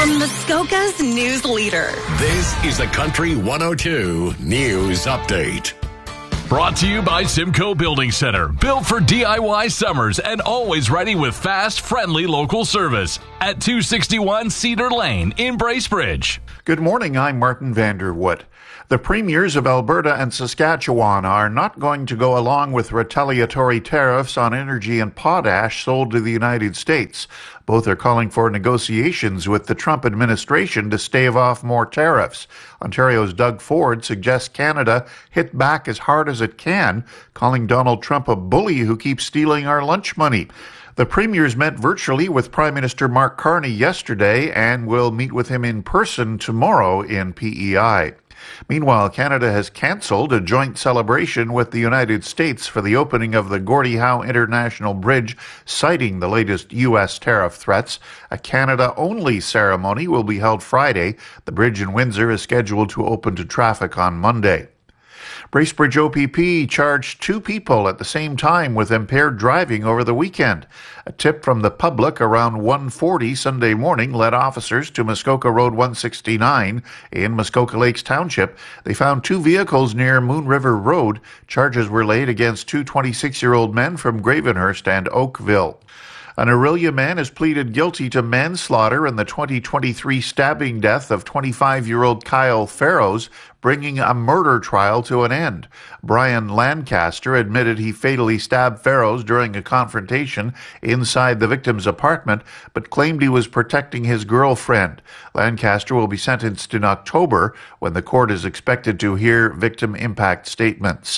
From Muskoka's news leader. This is the Country 102 News Update. Brought to you by Simcoe Building Center. Built for DIY summers and always ready with fast, friendly local service. At 261 Cedar Lane in Bracebridge. Good morning, I'm Martin Vanderwood. The premiers of Alberta and Saskatchewan are not going to go along with retaliatory tariffs on energy and potash sold to the United States. Both are calling for negotiations with the Trump administration to stave off more tariffs. Ontario's Doug Ford suggests Canada hit back as hard as it can, calling Donald Trump a bully who keeps stealing our lunch money. The premiers met virtually with Prime Minister Mark Carney yesterday and will meet with him in person tomorrow in PEI. Meanwhile, Canada has cancelled a joint celebration with the United States for the opening of the Gordie Howe International Bridge, citing the latest U.S. tariff threats. A Canada-only ceremony will be held Friday. The bridge in Windsor is scheduled to open to traffic on Monday. Bracebridge OPP charged 2 people at the same time with impaired driving over the weekend. A tip from the public around 1:40 Sunday morning led officers to Muskoka Road 169 in Muskoka Lakes Township. They found 2 vehicles near Moon River Road. Charges were laid against 2 26-year-old men from Gravenhurst and Oakville. An Orillia man has pleaded guilty to manslaughter in the 2023 stabbing death of 25-year-old Kyle Farrows, bringing a murder trial to an end. Brian Lancaster admitted he fatally stabbed Farrows during a confrontation inside the victim's apartment, but claimed he was protecting his girlfriend. Lancaster will be sentenced in October, when the court is expected to hear victim impact statements.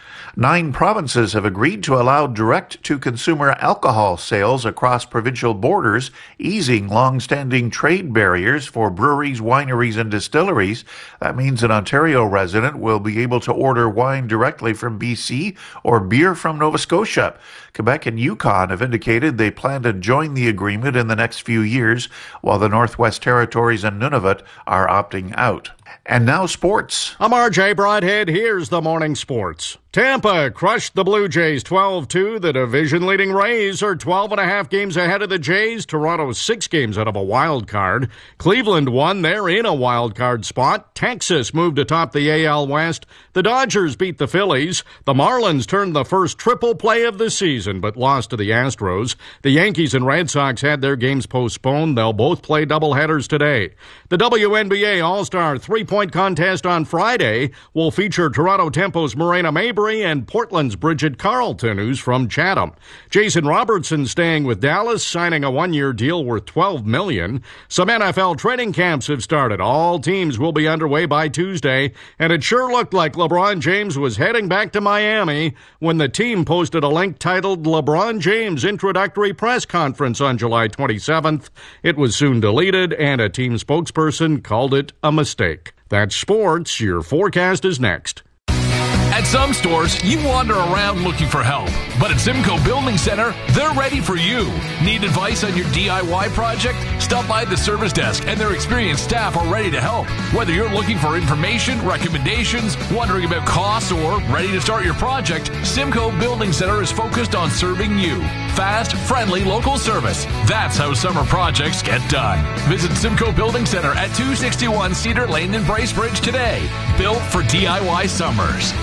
9 provinces have agreed to allow direct-to-consumer alcohol sales across provincial borders, easing long-standing trade barriers for breweries, wineries, and distilleries. That means an Ontario resident will be able to order wine directly from BC or beer from Nova Scotia. Quebec and Yukon have indicated they plan to join the agreement in the next few years, while the Northwest Territories and Nunavut are opting out. And now sports. I'm RJ Broadhead. Here's the morning sports. Tampa crushed the Blue Jays 12-2. The division-leading Rays are 12.5 games ahead of the Jays. Toronto 6 games out of a wild card. Cleveland won. They're in a wild card spot. Texas moved atop the AL West. The Dodgers beat the Phillies. The Marlins turned the first triple play of the season, but lost to the Astros. The Yankees and Red Sox had their games postponed. They'll both play doubleheaders today. The WNBA All-Star three-point contest on Friday will feature Toronto Tempo's Morena Mabry and Portland's Bridget Carlton, who's from Chatham. Jason Robertson staying with Dallas, signing a 1-year deal worth $12 million. Some NFL training camps have started. All teams will be underway by Tuesday, and it sure looked like LeBron James was heading back to Miami when the team posted a link titled LeBron James Introductory Press Conference on July 27th. It was soon deleted, and a team spokesperson called it a mistake. That's sports. Your forecast is next. At some stores, you wander around looking for help. But at Simcoe Building Center, they're ready for you. Need advice on your DIY project? Stop by the service desk and their experienced staff are ready to help. Whether you're looking for information, recommendations, wondering about costs, or ready to start your project, Simcoe Building Center is focused on serving you. Fast, friendly, local service. That's how summer projects get done. Visit Simcoe Building Center at 261 Cedar Lane in Bracebridge today. Built for DIY summers.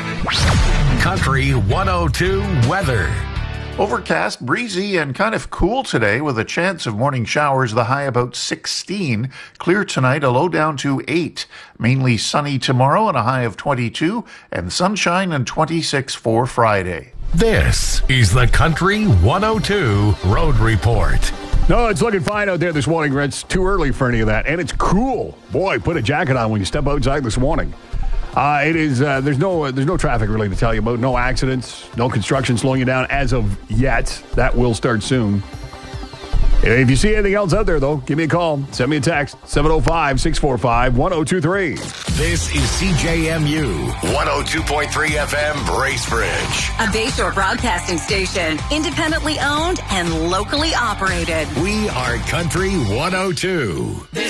Country 102 weather. Overcast, breezy, and kind of cool today with a chance of morning showers, the high about 16. Clear tonight, a low down to 8. Mainly sunny tomorrow and a high of 22. And sunshine and 26 for Friday. This is the Country 102 Road Report. No, it's looking fine out there this morning. It's too early for any of that. And it's cool. Boy, put a jacket on when you step outside this morning. It is. There's no traffic really to tell you about. No accidents. No construction slowing you down as of yet. That will start soon. If you see anything else out there, though, give me a call. Send me a text. 705-645-1023. This is CJMU 102.3 FM Bracebridge. A Bayshore broadcasting station, independently owned and locally operated. We are Country 102.